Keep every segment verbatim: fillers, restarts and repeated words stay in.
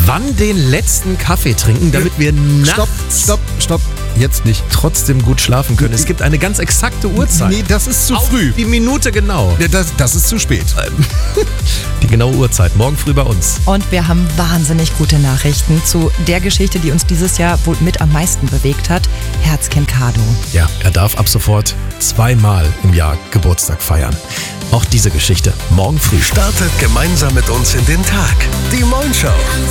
wann den letzten Kaffee trinken, damit wir nachts Stopp, stopp, stopp. Jetzt nicht. trotzdem gut schlafen können. Es gibt eine ganz exakte Uhrzeit. Nee, das ist zu Auf früh. die Minute genau. Ja, Das, das ist zu spät. Die genaue Uhrzeit. Morgen früh bei uns. Und wir haben wahnsinnig gute Nachrichten zu der Geschichte, die uns dieses Jahr wohl mit am meisten bewegt hat. Herzkind Kado. Ja, er darf ab sofort zweimal im Jahr Geburtstag feiern. Auch diese Geschichte morgen früh. Startet gemeinsam mit uns in den Tag. Die Moin Show.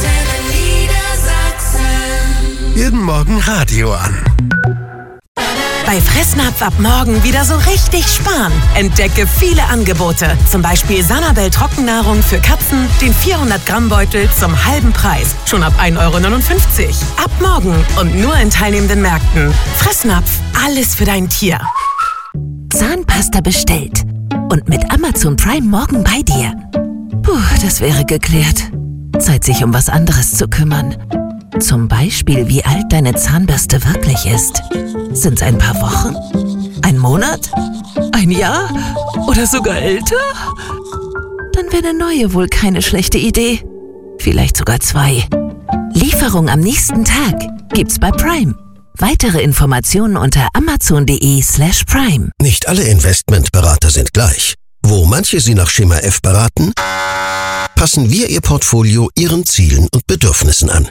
Jeden Morgen Radio an. Bei Fressnapf ab morgen wieder so richtig sparen. Entdecke viele Angebote. Zum Beispiel Sanabel Trockennahrung für Katzen, den vierhundert Gramm Beutel zum halben Preis. Schon ab ein Euro neunundfünfzig. Ab morgen und nur in teilnehmenden Märkten. Fressnapf, alles für dein Tier. Zahnpasta bestellt. Und mit Amazon Prime morgen bei dir. Puh, das wäre geklärt. Zeit, sich um was anderes zu kümmern. Zum Beispiel, wie alt deine Zahnbürste wirklich ist. Sind's ein paar Wochen? Ein Monat? Ein Jahr? Oder sogar älter? Dann wäre eine neue wohl keine schlechte Idee. Vielleicht sogar zwei. Lieferung am nächsten Tag gibt's bei Prime. Weitere Informationen unter amazon.de slash prime. Nicht alle Investmentberater sind gleich. Wo manche Sie nach Schema F beraten, passen wir Ihr Portfolio Ihren Zielen und Bedürfnissen an.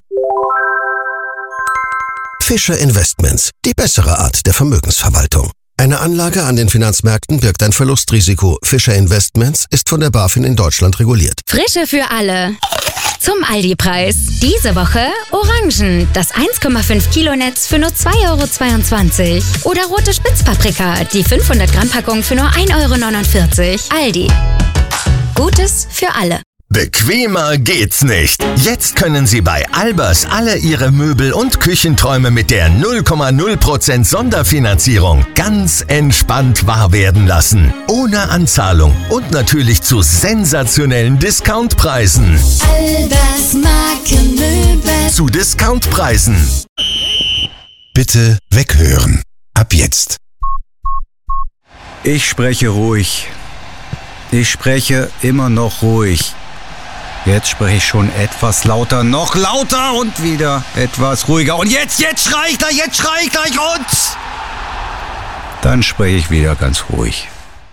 Fischer Investments, die bessere Art der Vermögensverwaltung. Eine Anlage an den Finanzmärkten birgt ein Verlustrisiko. Fischer Investments ist von der BaFin in Deutschland reguliert. Frische für alle. Zum Aldi-Preis. Diese Woche Orangen. Das eins Komma fünf Kilo Netz für nur zwei Euro zweiundzwanzig. Oder rote Spitzpaprika. Die fünfhundert Gramm Packung für nur ein Euro neunundvierzig. Aldi. Gutes für alle. Bequemer geht's nicht. Jetzt können Sie bei Albers alle Ihre Möbel- und Küchenträume mit der null Komma null Prozent Sonderfinanzierung ganz entspannt wahr werden lassen. Ohne Anzahlung und natürlich zu sensationellen Discountpreisen. Albers Markenmöbel. Zu Discountpreisen. Bitte weghören. Ab jetzt. Ich spreche ruhig. Ich spreche immer noch ruhig. Jetzt spreche ich schon etwas lauter, noch lauter und wieder etwas ruhiger. Und jetzt, jetzt schrei ich gleich, jetzt schrei ich gleich und... Dann spreche ich wieder ganz ruhig.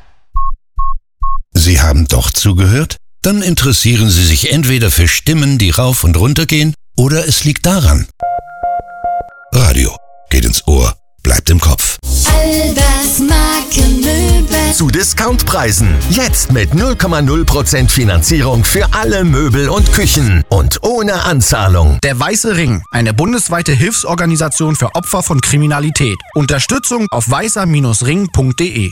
Sie haben doch zugehört? Dann interessieren Sie sich entweder für Stimmen, die rauf und runter gehen, oder es liegt daran. Radio geht ins Ohr, bleibt im Kopf. Albers Markenmöbel. Zu Discountpreisen. Jetzt mit null Komma null Prozent Finanzierung für alle Möbel und Küchen. Und ohne Anzahlung. Der Weiße Ring, eine bundesweite Hilfsorganisation für Opfer von Kriminalität. Unterstützung auf weißer Ring punkt de.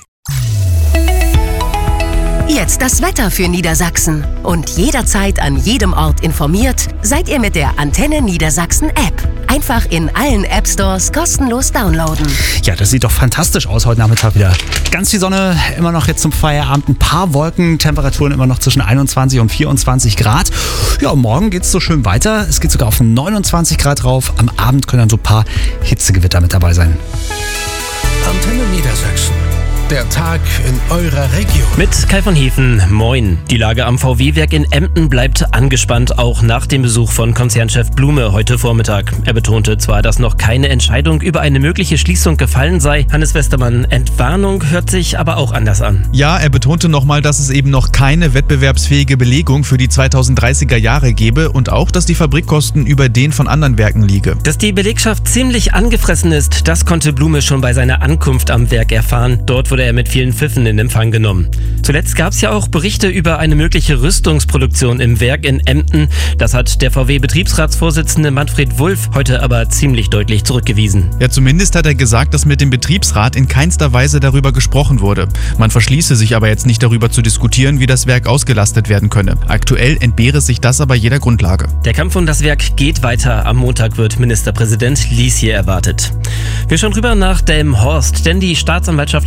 Jetzt das Wetter für Niedersachsen. Und jederzeit an jedem Ort informiert, seid ihr mit der Antenne Niedersachsen App. Einfach in allen App Stores kostenlos downloaden. Ja, das sieht doch fantastisch aus heute Nachmittag wieder. Ganz viel Sonne, immer noch jetzt zum Feierabend. Ein paar Wolken, Temperaturen immer noch zwischen einundzwanzig und vierundzwanzig Grad. Ja, und morgen geht es so schön weiter. Es geht sogar auf neunundzwanzig Grad rauf. Am Abend können dann so ein paar Hitzegewitter mit dabei sein. Antenne Niedersachsen. Der Tag in eurer Region. Mit Kai von Hefen, moin. Die Lage am V W-Werk in Emden bleibt angespannt, auch nach dem Besuch von Konzernchef Blume heute Vormittag. Er betonte zwar, dass noch keine Entscheidung über eine mögliche Schließung gefallen sei. Hannes Westermann, Entwarnung hört sich aber auch anders an. Ja, er betonte nochmal, dass es eben noch keine wettbewerbsfähige Belegung für die zweitausenddreißiger Jahre gebe und auch, dass die Fabrikkosten über den von anderen Werken liege. Dass die Belegschaft ziemlich angefressen ist, das konnte Blume schon bei seiner Ankunft am Werk erfahren. Dort wurde er mit vielen Pfiffen in Empfang genommen. Zuletzt gab es ja auch Berichte über eine mögliche Rüstungsproduktion im Werk in Emden. Das hat der V W-Betriebsratsvorsitzende Manfred Wulff heute aber ziemlich deutlich zurückgewiesen. Ja, zumindest hat er gesagt, dass mit dem Betriebsrat in keinster Weise darüber gesprochen wurde. Man verschließe sich aber jetzt nicht darüber zu diskutieren, wie das Werk ausgelastet werden könne. Aktuell entbehre sich das aber jeder Grundlage. Der Kampf um das Werk geht weiter. Am Montag wird Ministerpräsident Lies hier erwartet. Wir schauen rüber nach Delmenhorst, denn die Staatsanwaltschaft Osnabrück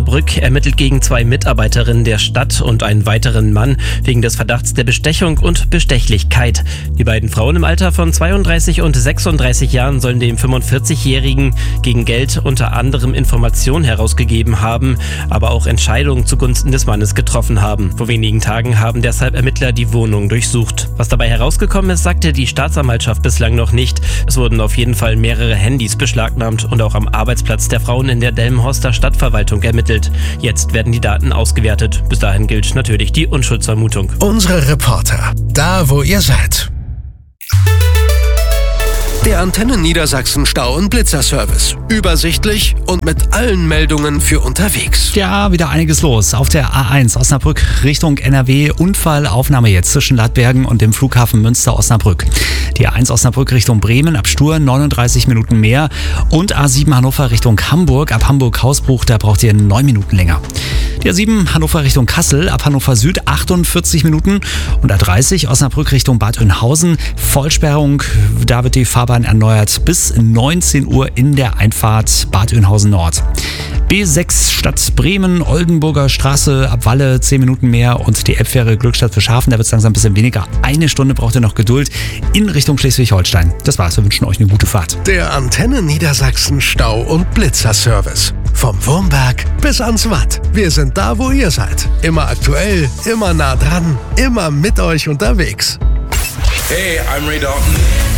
Osnabrück ermittelt gegen zwei Mitarbeiterinnen der Stadt und einen weiteren Mann wegen des Verdachts der Bestechung und Bestechlichkeit. Die beiden Frauen im Alter von zweiunddreißig und sechsunddreißig Jahren sollen dem fünfundvierzigjährigen gegen Geld unter anderem Informationen herausgegeben haben, aber auch Entscheidungen zugunsten des Mannes getroffen haben. Vor wenigen Tagen haben deshalb Ermittler die Wohnung durchsucht. Was dabei herausgekommen ist, sagte die Staatsanwaltschaft bislang noch nicht. Es wurden auf jeden Fall mehrere Handys beschlagnahmt und auch am Arbeitsplatz der Frauen in der Delmenhorster Stadtverwaltung ermittelt. Jetzt werden die Daten ausgewertet. Bis dahin gilt natürlich die Unschuldsvermutung. Unsere Reporter, da wo ihr seid. Der Antenne Niedersachsen Stau- und Blitzerservice. Übersichtlich und mit allen Meldungen für unterwegs. Ja, wieder einiges los. Auf der A eins Osnabrück Richtung N R W. Unfallaufnahme jetzt zwischen Ladbergen und dem Flughafen Münster-Osnabrück. Die A eins Osnabrück Richtung Bremen ab Stur neununddreißig Minuten mehr. Und A sieben Hannover Richtung Hamburg ab Hamburg-Hausbruch, da braucht ihr neun Minuten länger. Die A sieben Hannover Richtung Kassel ab Hannover Süd achtundvierzig Minuten. Und A dreißig Osnabrück Richtung Bad Oeynhausen. Vollsperrung, da wird die Fahrbahn erneuert bis neunzehn Uhr in der Einfahrt Bad Oeynhausen Nord. B sechs Stadt Bremen, Oldenburger Straße ab Walle zehn Minuten mehr und die Elbfähre Glückstadt für Schafen, da wird es langsam ein bisschen weniger. Eine Stunde braucht ihr noch Geduld in Richtung Schleswig-Holstein. Das war's, wir wünschen euch eine gute Fahrt. Der Antenne Niedersachsen Stau- und Blitzerservice. Vom Wurmberg bis ans Watt. Wir sind da, wo ihr seid. Immer aktuell, immer nah dran, immer mit euch unterwegs. Hey, I'm Ray Dalton.